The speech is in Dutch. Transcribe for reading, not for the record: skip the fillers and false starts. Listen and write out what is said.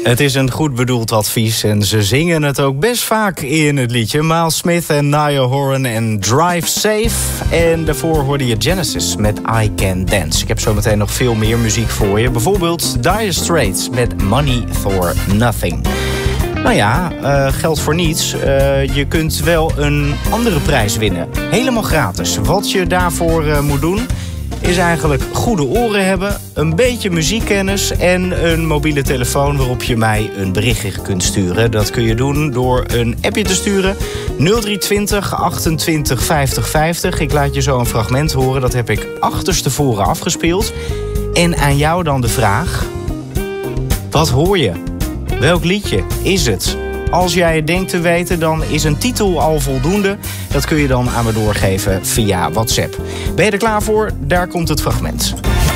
Het is een goed bedoeld advies en ze zingen het ook best vaak in het liedje. Miles Smith en Niall Horan en Drive Safe. En daarvoor hoorde je Genesis met I Can Dance. Ik heb zo meteen nog veel meer muziek voor je. Bijvoorbeeld Dire Straits met Money for Nothing. Nou ja, geld voor niets. Je kunt wel een andere prijs winnen. Helemaal gratis. Wat je daarvoor moet doen is eigenlijk goede oren hebben, een beetje muziekkennis en een mobiele telefoon waarop je mij een berichtje kunt sturen. Dat kun je doen door een appje te sturen. 0320 28 50 50. Ik laat je zo een fragment horen. Dat heb ik achterstevoren afgespeeld. En aan jou dan de vraag: wat hoor je? Welk liedje is het? Als jij het denkt te weten, dan is een titel al voldoende. Dat kun je dan aan me doorgeven via WhatsApp. Ben je er klaar voor? Daar komt het fragment.